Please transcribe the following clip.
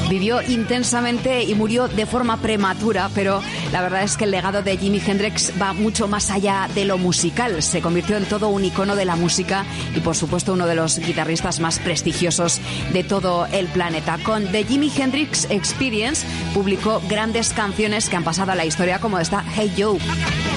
Vivió intensamente y murió de forma prematura, pero la verdad es que el legado de Jimi Hendrix va mucho más allá de lo musical. Se convirtió en todo un icono de la música y, por supuesto, uno de los guitarristas más prestigiosos de todo el planeta. Con The Jimi Hendrix Experience publicó grandes canciones que han pasado a la historia, como esta Hey Joe.